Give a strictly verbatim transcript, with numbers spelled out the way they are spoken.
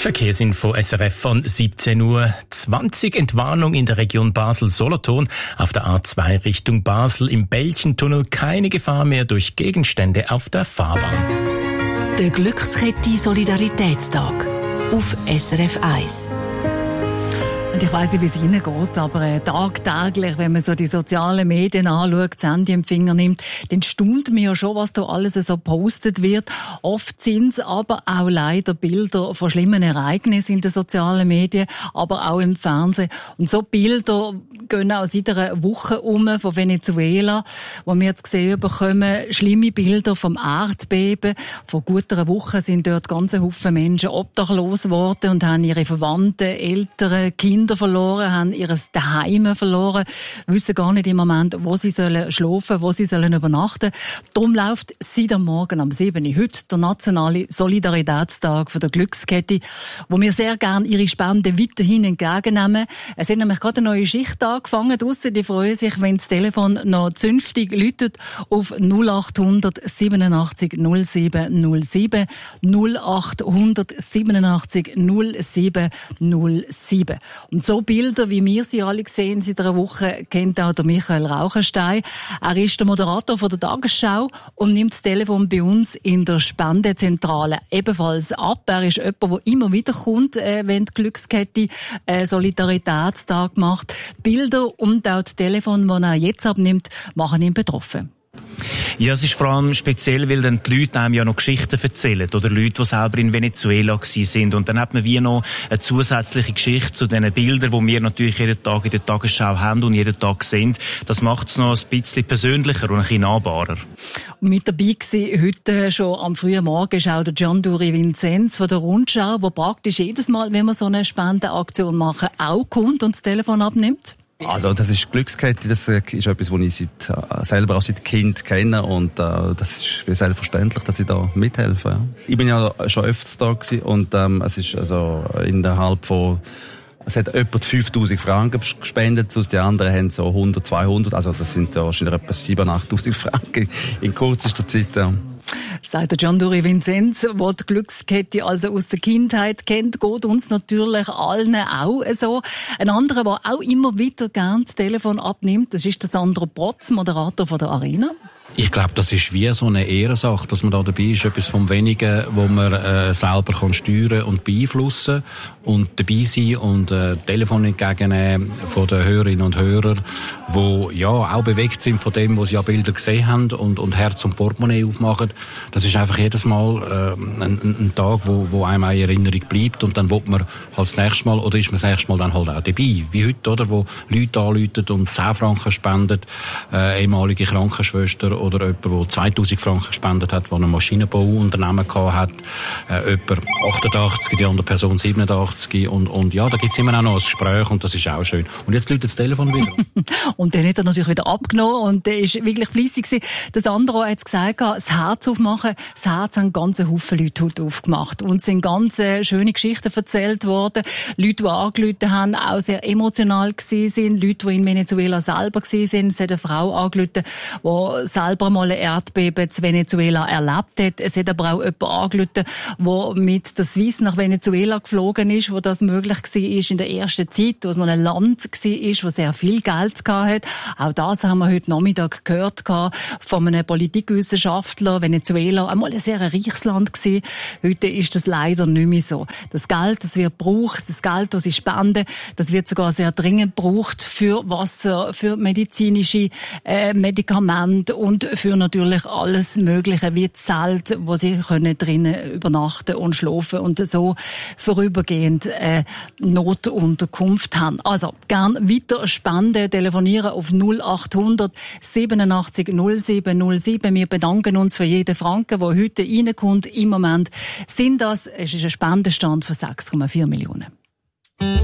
Verkehrsinfo S R F von siebzehn Uhr zwanzig. Entwarnung in der Region Basel-Solothurn. Auf der A zwei Richtung Basel im Belchentunnel keine Gefahr mehr durch Gegenstände auf der Fahrbahn. Der Glückskette Solidaritätstag auf S R F eins. Und ich weiss nicht, wie es Ihnen geht, aber äh, tagtäglich, wenn man so die sozialen Medien anschaut, das Handy im Finger nimmt, dann staunt man ja schon, was da alles so gepostet wird. Oft sind es aber auch leider Bilder von schlimmen Ereignissen in den sozialen Medien, aber auch im Fernsehen. Und so Bilder gehen auch seit einer Woche um von Venezuela, wo wir jetzt gesehen bekommen, schlimme Bilder vom Erdbeben. Vor gut einer Woche sind dort ganze Haufen Menschen obdachlos geworden und haben ihre Verwandten, Eltern, Kinder verloren, haben ihr Daheim verloren, wissen gar nicht im Moment, wo sie sollen schlafen, wo sie sollen übernachten. Darum läuft seit am Morgen um sieben Uhr heute der nationale Solidaritätstag von der Glückskette, wo wir sehr gerne ihre Spenden weiterhin entgegennehmen. Es hat nämlich gerade eine neue Schicht angefangen draussen. Die freuen sich, wenn das Telefon noch zünftig läutet auf null acht hundert siebenundachtzig null sieben null sieben null acht hundert siebenundachtzig null sieben null sieben. Und so Bilder, wie wir sie alle sehen seit einer Woche, kennt auch der Michael Rauchenstein. Er ist der Moderator von der Tagesschau und nimmt das Telefon bei uns in der Spendezentrale ebenfalls ab. Er ist jemand, der immer wieder kommt, wenn die Glückskette äh, Solidaritätstag macht. Bilder und auch das Telefon, das er jetzt abnimmt, machen ihn betroffen. Ja, es ist vor allem speziell, weil dann die Leute einem ja noch Geschichten erzählen. Oder Leute, die selber in Venezuela gewesen sind. Und dann hat man wie noch eine zusätzliche Geschichte zu diesen Bildern, die wir natürlich jeden Tag in der Tagesschau haben und jeden Tag sehen. Das macht es noch ein bisschen persönlicher und ein bisschen nahbarer. Mit dabei war heute schon am frühen Morgen ist auch der Giandury Vinzenz von der Rundschau, der praktisch jedes Mal, wenn wir so eine Spendenaktion machen, auch kommt und das Telefon abnimmt. Also das ist Glückskette, das ist etwas, was ich seit, äh, selber auch seit Kind kenne und äh, das ist wie selbstverständlich, dass ich da mithelfe. Ja. Ich bin ja schon öfters da gewesen und ähm, es ist also innerhalb von es hat etwa fünftausend Franken gespendet, sonst die anderen haben so hundert, zweihundert, also das sind ja wahrscheinlich etwa siebentausend, achttausend Franken in kürzester Zeit. Ja. Sagt der Giandury Vinzenz, der die Glückskette also aus der Kindheit kennt, geht uns natürlich allen auch so. Ein anderer, der auch immer wieder gerne das Telefon abnimmt, das ist der Sandro Protz, Moderator von der Arena. Ich glaube, das ist wie so eine Ehrensache, dass man da dabei ist, etwas vom Wenigen, wo man äh, selber kann steuern und beeinflussen und dabei sein und äh, Telefon entgegennehmen von den Hörerinnen und Hörern, wo ja auch bewegt sind von dem, was sie an Bilder gesehen haben und, und Herz und Portemonnaie aufmachen. Das ist einfach jedes Mal äh, ein, ein Tag, wo, wo einem eine Erinnerung bleibt und dann will man halt das nächste Mal oder ist man das nächste Mal dann halt auch dabei. Wie heute, oder, wo Leute anrufen und zehn Franken spenden, äh, ehemalige Krankenschwester oder jemand, der zweitausend Franken gespendet hat, der ein Maschinenbauunternehmen gehabt hat, äh, jemand achtundachtzig, die andere Person siebenundachtzig und, und ja, da gibt's immer auch noch ein Gespräch und das ist auch schön. Und jetzt läutet das Telefon wieder. Und dann hat er natürlich wieder abgenommen und der ist wirklich fleissig gewesen. Das andere hat gesagt, das Herz aufmachen, das Herz haben ganze Haufen Leute heute aufgemacht und es sind ganz schöne Geschichten erzählt worden. Leute, die angerufen haben, auch sehr emotional gewesen sind, Leute, die in Venezuela selber gewesen sind. Es hat eine Frau angerufen, die selber mal ein Erdbeben in Venezuela erlebt hat. Es hat aber auch jemand angerufen, der mit der Swiss nach Venezuela geflogen ist, wo das möglich war in der ersten Zeit, wo es noch ein Land war, wo sehr viel Geld hatte. Auch das haben wir heute Nachmittag gehört von einem Politikwissenschaftler. Venezuela einmal ein sehr reiches Land gewesen. Heute ist das leider nicht mehr so. Das Geld, das wird gebraucht, das Geld, das sie spenden, das wird sogar sehr dringend gebraucht für Wasser, für medizinische äh, Medikamente und für natürlich alles Mögliche, wie Zelt, wo sie können drinnen übernachten und schlafen und so vorübergehend äh, Notunterkunft haben. Also, gern weiter spenden, telefonieren auf null acht hundert siebenundachtzig null sieben null sieben. Wir bedanken uns für jeden Franken, der heute reinkommt. Im Moment sind das, es ist ein Spendenstand von sechs Komma vier Millionen.